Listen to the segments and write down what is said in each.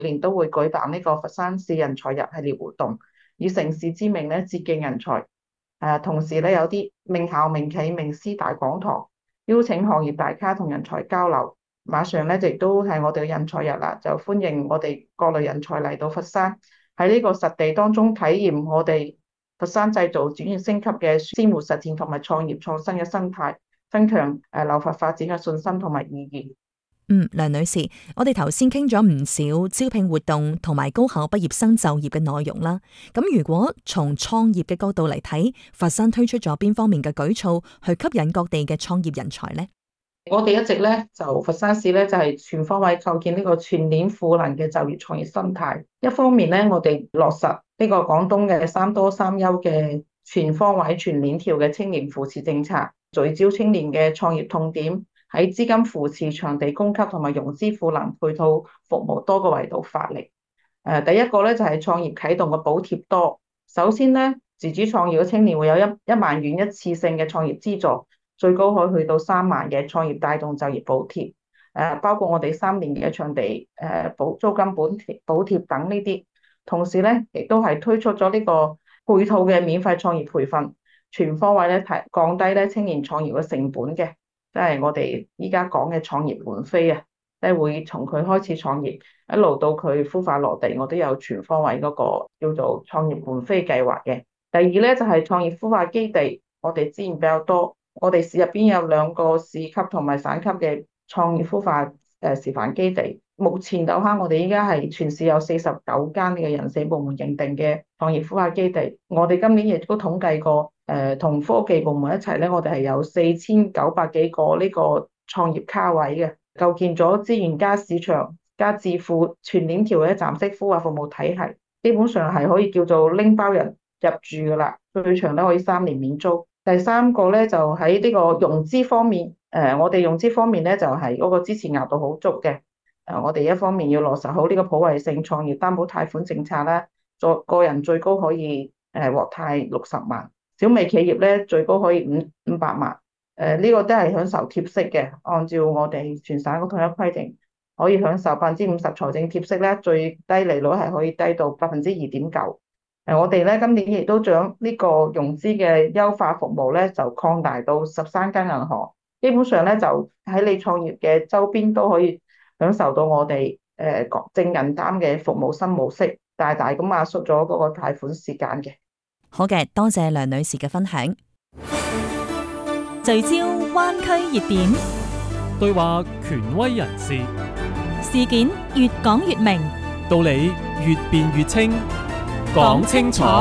年都會舉辦呢個佛山市人才日系列活動，以城市之名咧接見人才。同時咧有啲名校、名企、名師大講堂，邀請行業大咖同人才交流。馬上咧亦都係我哋嘅人才日啦，就歡迎我哋各類人才嚟到佛山，喺呢個實地當中體驗我哋佛山製造轉型升級嘅鮮活實踐同埋創業創新嘅生態，增強留佛發展嘅信心同埋意義。 梁女士，我哋頭先傾咗唔少招聘活動同埋高考畢業生就業嘅內容啦。咁如果從創業嘅角度嚟睇，佛山推出咗邊方面嘅舉措去吸引各地嘅創業人才呢？ 我哋一直咧就佛山市咧就係全方位構建呢個全鏈賦能嘅就業創業生態。一方面咧，我哋落實呢個廣東嘅三多三優嘅全方位全鏈條嘅青年扶持政策，聚焦青年嘅創業痛點，喺資金扶持、場地供給同埋融資賦能配套服務多個維度發力。第一個咧就係創業啟動嘅補貼多。首先咧，自主創業嘅青年會有一萬元一次性嘅創業資助，最高可以去到3萬嘅創業帶動就業補貼。包括我哋3年嘅場地租金補貼等呢啲。同時咧，亦都係推出咗呢個配套嘅免費創業培訓，全方位咧降低咧青年創業嘅成本嘅。即係我哋依家講嘅創業門飛啊，即係會從佢開始創業一路到佢孵化落地，我都有全方位嗰個叫做創業門飛計劃嘅。第二咧就係創業孵化基地，我哋資源比較多，我哋市入邊有2個市級同埋省級嘅創業孵化示範基地。目前我哋依家係全市有49間嘅人社部門認定嘅創業孵化基地。我哋今年亦都統計過，同科技部門一齊咧，我哋係有4900幾個呢個創業卡位嘅，構建咗資源加市場加智庫全鏈條嘅一站式孵化服務體系，基本上係可以叫做拎包人入住噶啦，最長咧可以3年免租。第三個咧就喺呢個融資方面，我哋融資方面咧就係嗰個支持額度好足嘅。我哋一方面要落實好呢個普惠性創業擔保貸款政策啦，個人最高可以獲貸60萬，小微企業咧最高可以500萬。呢個都係享受貼息嘅，按照我哋全省嘅統一規定，可以享受50%財政貼息咧，最低利率係可以低到2.9%。我哋咧今年亦都將呢個融資嘅優化服務咧就擴大到13間銀行，基本上咧就喺你創業嘅周邊都可以享受到我哋正銀擔嘅服務新模式，大大咁壓縮咗嗰個貸款時間嘅。 好嘅，多謝梁女士嘅分享。聚焦灣區熱點， 對話權威人士， 事件越講越明， 道理越辯越清，講清楚。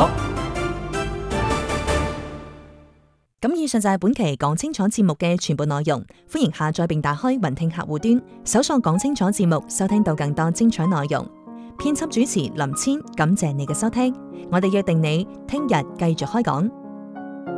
咁以上就係本期講清楚節目嘅全部內容，歡迎下載並打開雲聽客戶端，搜索講清楚節目，收聽到更多精彩內容。編輯主持林千，感謝你嘅收聽，我哋約定你聽日繼續開講。